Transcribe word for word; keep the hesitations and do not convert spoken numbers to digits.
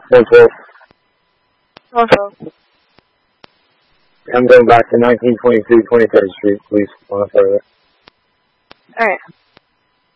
one twelve. one twelve. I'm going back to nineteen twenty-two twenty-third Street, please. On the Alright.